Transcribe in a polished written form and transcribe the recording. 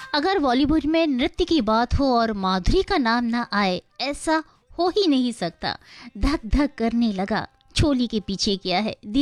अगर बॉलीवुड में नृत्य की बात हो और माधुरी का नाम ना आए, ऐसा हो ही नहीं सकता। धक धक करने लगा, छोली के पीछे क्या है।